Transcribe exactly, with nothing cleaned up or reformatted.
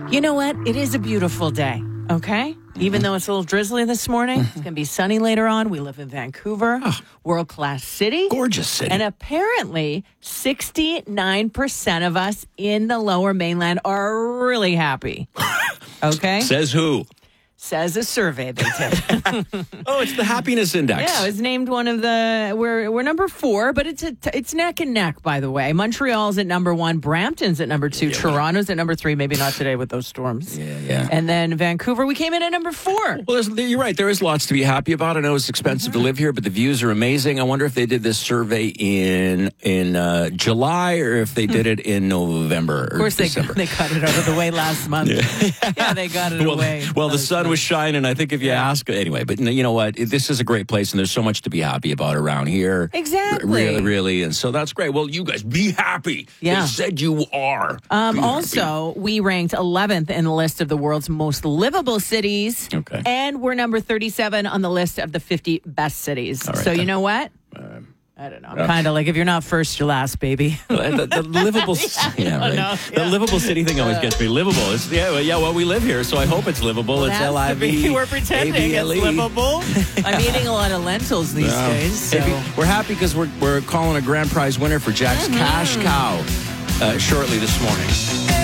You know what? It is a beautiful day, okay? Mm-hmm. Even though it's a little drizzly this morning, it's going to be sunny later on. We live in Vancouver, oh, world-class city. Gorgeous city. And apparently, sixty-nine percent of us in the Lower Mainland are really happy. Okay? Says who? Says a survey they did. Oh, it's the happiness index. Yeah, it was named one of the. We're we're number four, but it's a, it's neck and neck. By the way, Montreal's at number one, Brampton's at number two, yeah, Toronto's at number three. Maybe not today with those storms. Yeah, yeah. And then Vancouver, we came in at number four. Well, you're right. There is lots to be happy about. I know it's expensive mm-hmm. to live here, but the views are amazing. I wonder if they did this survey in in uh, July or if they did it in November. Or of course, December. they they cut it out of the way last month. Yeah, yeah they got it well, away. Well, the sun was shining. I think if you yeah. ask, anyway. But you know what? This is a great place, and there's so much to be happy about around here. Exactly. Really, really, and so that's great. Well, you guys be happy. Yeah. They said you are. Um, also, happy. We ranked eleventh in the list of the world's most livable cities. Okay. And we're number thirty-seven on the list of the fifty best cities. All right, so then. You know what? Um, I don't know. I'm kind of like, if you're not first, you're last, baby. the, the livable, yeah, yeah, right. know, the yeah. livable city thing always gets me. Livable. It's, yeah, well, yeah. Well, we live here, so I hope it's livable. Well, it's L I V. We're pretending it's livable. I'm eating a lot of lentils these no. days. So. Hey, we're happy because we're we're calling a grand prize winner for Jack's mm-hmm. Cash Cow uh, shortly this morning.